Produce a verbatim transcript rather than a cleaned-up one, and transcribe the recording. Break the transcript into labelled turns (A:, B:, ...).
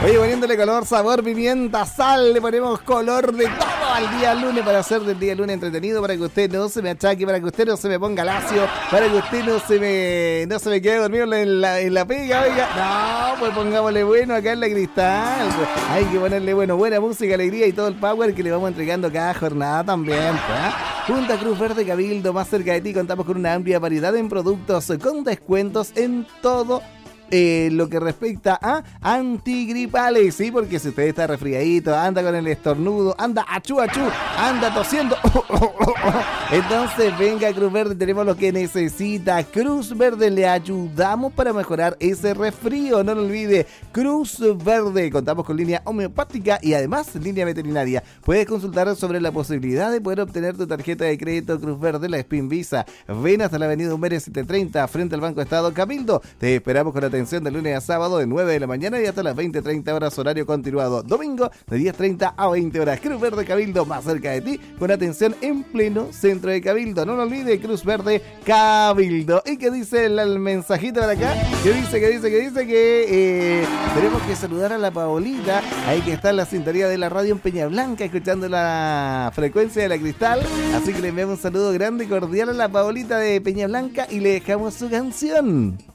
A: Oye, poniéndole color, sabor, pimienta, sal, le ponemos color de todo al día lunes para hacer del día lunes entretenido, para que usted no se me achaque, para que usted no se me ponga lacio, para que usted no se me no se me quede dormido en la, en la pega, oiga. No, pues pongámosle bueno acá en la Cristal. Pues. Hay que ponerle bueno, buena música, alegría y todo el power que le vamos entregando cada jornada también. Pues. Junto a Cruz Verde Cabildo, más cerca de ti, contamos con una amplia variedad en productos con descuentos en todo Eh, lo que respecta a antigripales, sí, porque si usted está resfriadito, anda con el estornudo, anda achú achú, anda tosiendo, entonces venga a Cruz Verde, tenemos lo que necesita. Cruz Verde, le ayudamos para mejorar ese resfrío, no lo olvide. Cruz Verde, contamos con línea homeopática y además línea veterinaria. Puedes consultar sobre la posibilidad de poder obtener tu tarjeta de crédito Cruz Verde, la Spin Visa. Ven hasta la avenida Humberes setecientos treinta frente al Banco Estado Cabildo. Te esperamos con la atención de lunes a sábado de nueve de la mañana y hasta las veinte treinta horas, horario continuado. Domingo de diez treinta a veinte horas. Cruz Verde Cabildo, más cerca de ti, con atención en pleno centro de Cabildo. No lo olvide, Cruz Verde Cabildo. ¿Y qué dice el, el mensajito de acá? ¿Qué dice? ¿Qué dice? ¿Qué dice? Que eh, tenemos que saludar a la Paolita, ahí que está en la sintonía de la radio en Peña Blanca, escuchando la frecuencia de la Cristal. Así que le enviamos un saludo grande y cordial a la Paolita de Peña Blanca y le dejamos su canción.